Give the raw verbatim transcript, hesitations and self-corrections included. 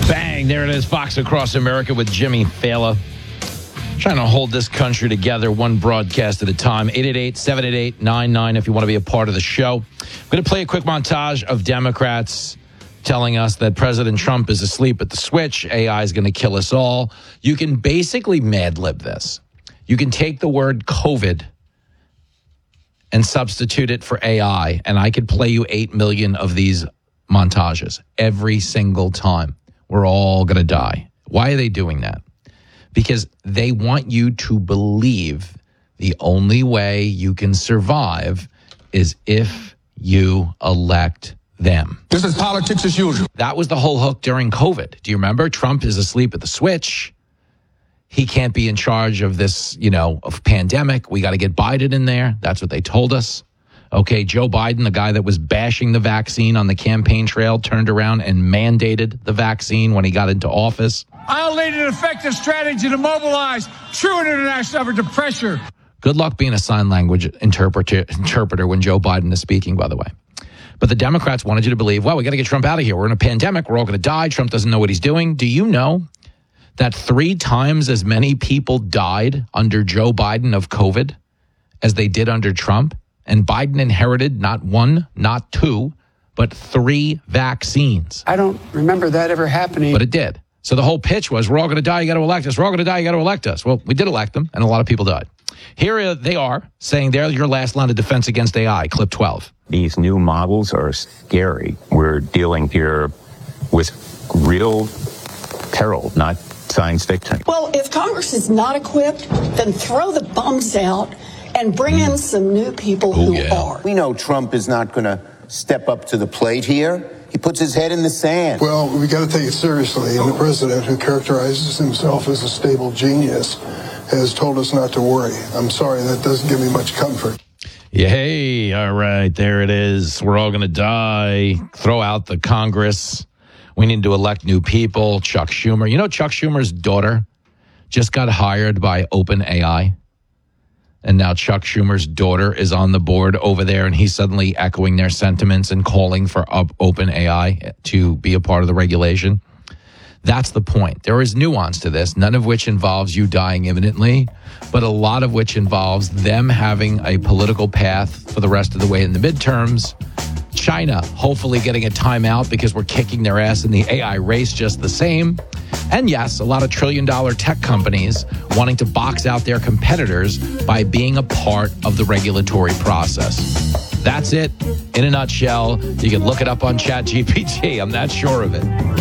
Bang, there it is. Fox Across America with Jimmy Fallon. Trying to hold this country together one broadcast at a time. eight eight eight, seven eight eight, nine nine if you want to be a part of the show. I'm going to play a quick montage of Democrats telling us that President Trump is asleep at the switch. A I is going to kill us all. You can basically Mad Lib this. You can take the word COVID and substitute it for A I, and I could play you eight million of these montages every single time. We're all going to die. Why are they doing that? Because they want you to believe the only way you can survive is if you elect them. This is politics as usual. That was the whole hook during COVID. Do you remember? Trump is asleep at the switch. He can't be in charge of this, you know, of pandemic. We got to get Biden in there. That's what they told us. Okay, Joe Biden, the guy that was bashing the vaccine on the campaign trail, turned around and mandated the vaccine when he got into office. I'll lead an effective strategy to mobilize true international effort to pressure. Good luck being a sign language interpreter, interpreter when Joe Biden is speaking, by the way. But the Democrats wanted you to believe, well, we got to get Trump out of here. We're in a pandemic. We're all going to die. Trump doesn't know what he's doing. Do you know that three times as many people died under Joe Biden of COVID as they did under Trump? And Biden inherited not one, not two, but three vaccines. I don't remember that ever happening. But it did. So the whole pitch was, we're all going to die, you got to elect us. We're all going to die, you got to elect us. Well, we did elect them, and a lot of people died. Here they are saying they're your last line of defense against A I, clip twelve. These new models are scary. We're dealing here with real peril, not science fiction. Well, if Congress is not equipped, then throw the bums out and bring in some new people who Ooh, yeah. are. We know Trump is not going to step up to the plate here. He puts his head in the sand. Well, we got to take it seriously. And the president, who characterizes himself as a stable genius, has told us not to worry. I'm sorry, that doesn't give me much comfort. Yay. All right. There it is. We're all going to die. Throw out the Congress. We need to elect new people. Chuck Schumer. You know, Chuck Schumer's daughter just got hired by OpenAI. And now Chuck Schumer's daughter is on the board over there, and he's suddenly echoing their sentiments and calling for OpenAI to be a part of the regulation. That's the point. There is nuance to this, none of which involves you dying imminently, but a lot of which involves them having a political path for the rest of the way in the midterms. China hopefully getting a timeout because we're kicking their ass in the A I race just the same. And yes, a lot of trillion dollar tech companies wanting to box out their competitors by being a part of the regulatory process. That's it in a nutshell. You can look it up on ChatGPT. I'm not sure of it.